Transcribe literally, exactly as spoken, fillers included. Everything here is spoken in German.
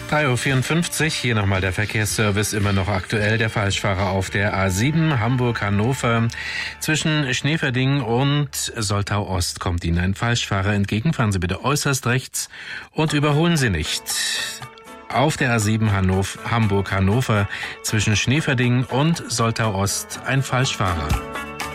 drei Uhr vierundfünfzig, hier nochmal der Verkehrsservice, immer noch aktuell. Der Falschfahrer auf der A sieben, Hamburg-Hannover. Zwischen Schneeverding und Soltau-Ost kommt Ihnen ein Falschfahrer entgegen. Fahren Sie bitte äußerst rechts und überholen Sie nicht. Auf der A sieben Hannover, Hamburg-Hannover zwischen Schneeverding und Soltau-Ost ein Falschfahrer.